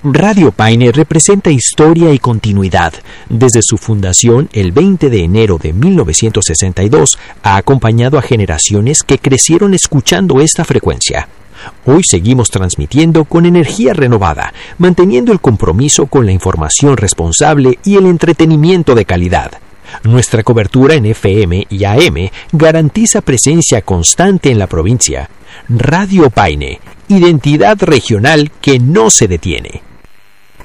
Radio Paine representa historia y continuidad. Desde su fundación, el 20 de enero de 1962, ha acompañado a generaciones que crecieron escuchando esta frecuencia. Hoy seguimos transmitiendo con energía renovada, manteniendo el compromiso con la información responsable y el entretenimiento de calidad. Nuestra cobertura en FM y AM garantiza presencia constante en la provincia. Radio Paine, identidad regional que no se detiene.